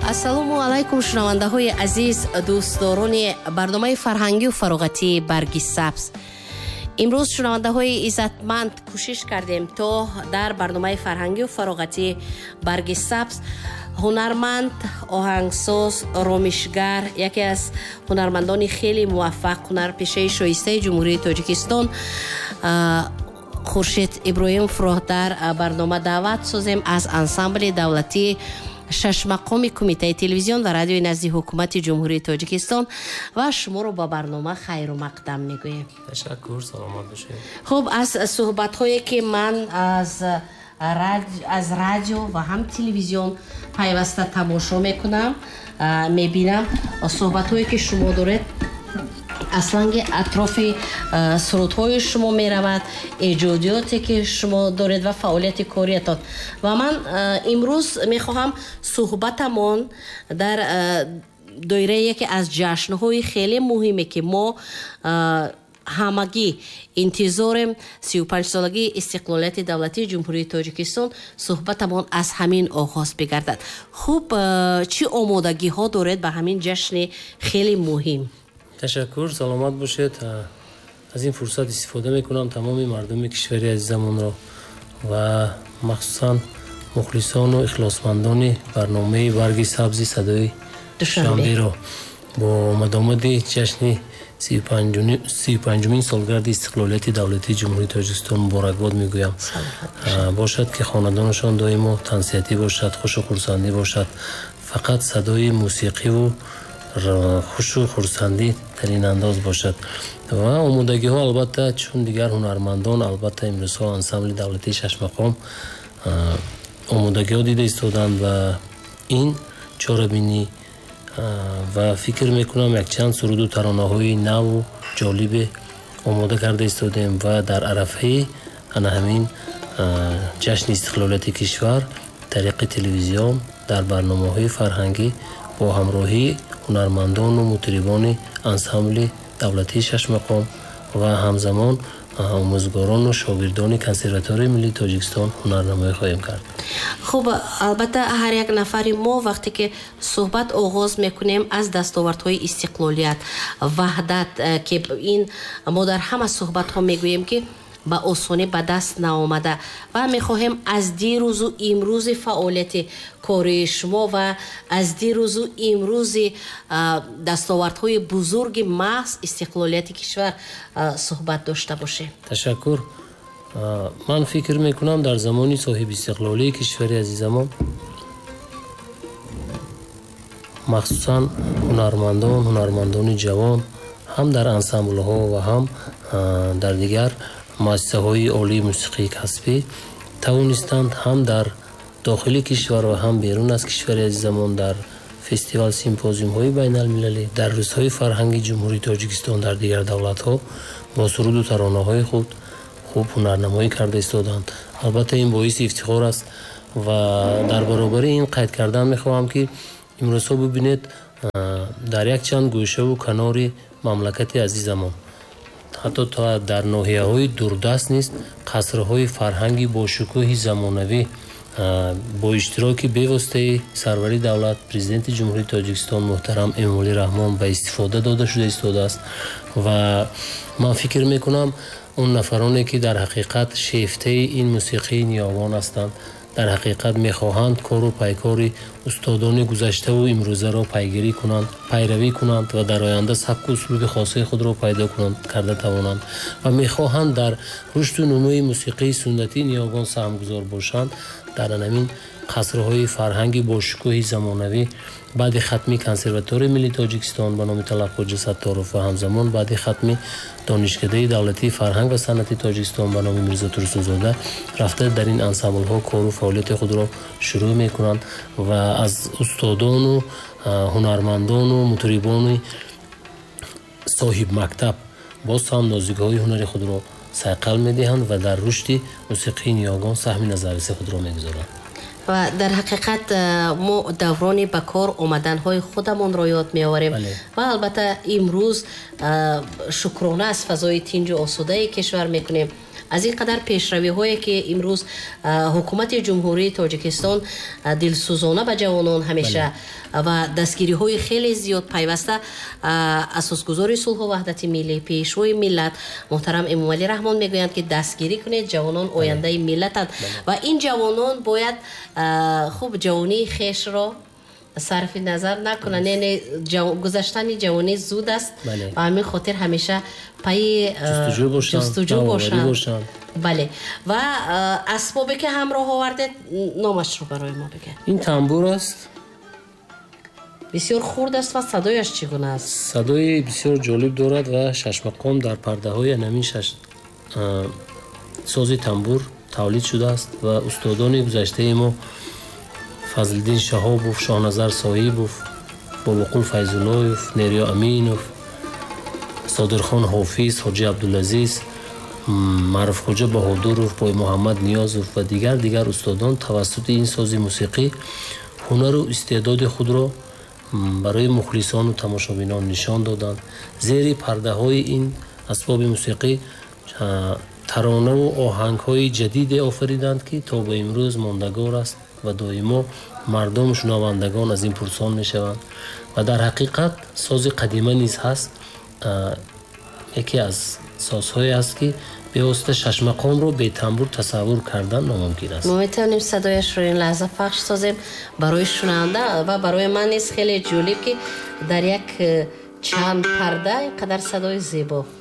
ассалому алайкум шунавандаҳои азиз, дӯстдорони барномаи фарҳангию фароғатии барги сабз. имрӯз шунавандаҳои иззатманд кӯшиш кардем то дар барномаи фарҳангию фароғатии барги сабз ҳунарманд, оҳангсоз, ромишгар, яке аз ҳунармандони хеле муваффақ, ҳунарпешаи шоистаи ҷумҳурии Тоҷикистон Хуршед Иброҳимовро дар барнома даъват созем аз ансамбли давлатии шашмақоми кумитаи телевизион ва радиои назди ҳукумати ҷумҳурии Тоҷикистон ва шуморо ба барнома хайру мақдам мегӯем. Ташаккур, саломат бошед. хуб, аз суҳбатҳое ки ман аз радио ва ҳам телевизион пайваста тамошо мекунам, мебинам, суҳбатҳое ки шумо доред асланги атрофи сурудҳои шумо меравад, эҷодиёте ки шумо доред ва фаъолияти кориятон. Ва ман имрӯз мехоҳам суҳбатамон дар доираи яке аз ҷашнҳои хеле муҳиме ки мо ҳамагӣ интизорем 35-солагии истиқлолияти давлатии ҷумҳурии Тоҷикистон, суҳбатамон аз ҳамин оғоз бигардад. хуб, чӣ омодагиҳо доред ба ҳамин ҷашни хеле муҳим? Ташаккур, саломат бошед. аз ин фурсат истифода мекунам тамоми мардуми кишвари азизамонро ва махсусан мухлисону ихлосмандони барномаи барги сабзи садои душанберо бо омадомади ҷашни 35-умин солгарди истиқлолияти давлатии ҷумҳурии Тоҷикистон муборакбод мегӯям. бошад ки хонадонашон доимо тансиятӣ бошад, хушу хурсандӣ бошад, фақат садои мусиқиву хушу хурсандӣ дар ин андоз бошад. ва омодагиҳо албатта чун дигар ҳунармандон, албатта имрӯзҳо ансамбли давлатии шашмақом омодагиҳо дида истоданд ва ин чорабинӣ ва фикр мекунам якчанд суруду таронаҳои наву ҷолибе омода карда истодем ва дар арафаи ана ҳамин ҷашни истиқлолияти кишвар тариқи телевизион дар барномаҳои фарҳангӣ бо ҳамроҳии ҳунармандону мутрибони ансамбли давлатии шашмақом ва ҳамзамон омӯзгорону шогирдони консерваторияи миллии Тоҷикистон ҳунарнамоӣ хоҳем кард. хуб, албатта ҳар як нафари мо вақте ки суҳбат оғоз мекунем аз дастовардҳои истиқлолият, ваҳдат, ки ин мо дар ҳама суҳбатҳо мегӯем ки ба осонӣ ба даст наомада ва мехоҳем аз дирӯзу имрӯзи фаъолияти кории шумо ва аз дирӯзу имрӯзи дастовардҳои бузурги маҳз истиқлолияти кишвар суҳбат дошта бошем. Ташаккур. ман фикр мекунам дар замони соҳибистиқлолии кишвари азизамон махсусан ҳунармандони ҷавон ҳам дар ансамблҳо ва ҳам дар дигар муассисаҳои олии мусиқии касбӣ тавонистанд ҳам дар дохили кишвар ва ҳам берун аз кишвари азизамон дар фестивал симпозиумҳои байналмилалӣ, дар рӯзҳои фарҳанги ҷумҳурии Тоҷикистон дар дигар давлатҳо бо суруду таронаҳои худ хуб ҳунарнамоӣ карда истоданд. албатта ин боиси ифтихор аст ва дар баробари ин қайд кардан мехоҳам ки имрӯзҳо бубинед дар якчанд гӯшаву канори мамлакати азизамон, ҳатто то дар ноҳияҳои дурдаст низ қасрҳои фарҳанги бошукӯҳи замонавӣ бо иштироки бевоситаи сарвари давлат президенти ҷумҳурии Тоҷикистон муҳтарам Эмомалӣ Раҳмон ба истифода дода шуда истодааст ва ман фикр мекунам он нафароне ки дар ҳақиқат шефтаи ин мусиқии ниёвон ҳастанд, дар ҳақиқат мехоҳанд кору пайкори устодони гузаштаву имрӯзаро пайравӣ кунанд ва дар оянда сабку услуби хосаи худро пайдо карда тавонанд ва мехоҳанд дар рушду нумӯи мусиқии суннатии ниёвон саҳмгузор бошанд, дар анамин қасрҳои фарҳанги бошукӯҳи замонавӣ баъди хатми консерваторияи миллии Тоҷикистон ба номи Талаб Хоҷа Сатторов ва ҳамзамон баъди хатми донишкадаи давлатии фарҳанг ва санъати Тоҷикистон ба номи Мирзо Турсунзода рафта дар ин ансамблҳо кору фаъолияти худро шурӯъ мекунанд ва аз устодону ҳунармандону мутрибони соҳибмактаб боз ҳам нозигиҳои ҳунари худро сайқал медиҳанд ва дар рушди мусиқии ниёгон саҳми назарраси худро мегузоранд. ва дар ҳақиқат мо даврони ба кор омаданҳои худамонро ёд меоварем ва албатта имрӯз шукрона аз фазои тинҷу осудаи кишвар мекунем аз ин қадар пешравиҳое ки имрӯз ҳукумати ҷумҳурии тоҷикистон дилсӯзона ба ҷавонон ҳамеша ва дастгириҳои хеле зиёд пайваста асосгузори сулҳу ваҳдати миллӣ, пешвои миллат муҳтарам эмомалӣ раҳмон мегӯянд ки дастгирӣ кунед. Ҷавонон ояндаи миллатанд ва ин ҷавонон бояд хуб ҷавонии хешро сарфи назар накунанд. гузаштани ҷавонӣ зуд аст. ба ҳамин хотир ҳамеша пайи ҷустуҷӯ бошанд. бале. Ва асбобе ки ҳамроҳ овардед номашро барои мо бигӯед. ин тамбур аст. бисёр хурд аст ва садояш чӣ гуна аст? садои бисёр ҷолиб дорад ва шашмақом дар пардаҳои анамин сози тамбур тавлид шудааст ва устодони гузаштаи мо Фазлиддин Шаҳобов, Шоҳназар Соҳибов, Бобоқул Файзуллоев, Нерё Аминов, Содирхон Ҳофиз, Ҳоҷи Абдулазиз, Маъруфхоҷа Баҳодуров, Бой Муҳаммад Ниёзов ва дигар устодон тавассути ин сози мусиқӣ ҳунару истеъдоди худро барои мухлисону тамошобинон нишон доданд. зери пардаҳои ин асбоби мусиқӣ таронаву оҳангҳои ҷадиде офариданд, ки то ба имрӯз мондагор аст ва доимо мардум шунавандагон аз ин пурсон мешаванд. ва дар ҳақиқат сози қадима низ ҳаст. яке аз созҳое аст ки бевосита шашмақомро бетамбур тасаввур кардан номумкин аст. мо метавонем садояшро ин лаҳза пахш созем барои шунаванда ва барои ман низ хеле ҷолиб ки дар як чанд парда ин қадар садои зебо